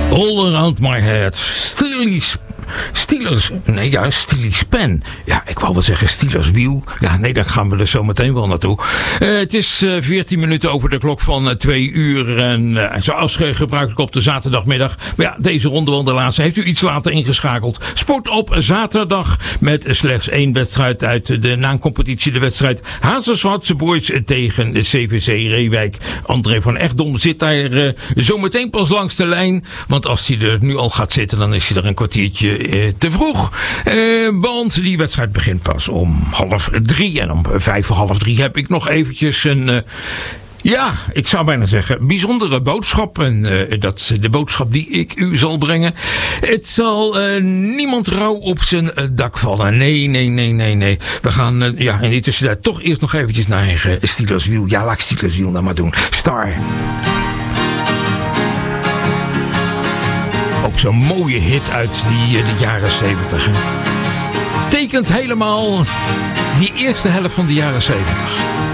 All Around My Head. Steelers Pen. Ja, ik wou wel zeggen Steelers Wiel. Ja, nee, daar gaan we er zo meteen wel naartoe. Het is 14 minuten over de klok van 2 uur. En zoals gebruikelijk op de zaterdagmiddag. Maar ja, deze ronde van de laatste heeft u iets later ingeschakeld. Sport op zaterdag met slechts 1 wedstrijd uit de naamcompetitie. De wedstrijd Hazelswardse Boys tegen de CVC Reewijk. André van Echtdom zit daar zometeen pas langs de lijn. Want als hij er nu al gaat zitten, dan is hij er een kwartiertje te vroeg. Want die wedstrijd begint pas om 2:30. En om 2:45 heb ik nog eventjes een... ja, ik zou bijna zeggen, bijzondere boodschap. En dat is de boodschap die ik u zal brengen. Het zal niemand rauw op zijn dak vallen. Nee. We gaan in die tussentijd toch eerst nog eventjes naar Steelers Wiel. Ja, laat ik Steelers Wiel nou maar doen. Star. Ook zo'n mooie hit uit de jaren 70. Tekent helemaal die eerste helft van de jaren 70.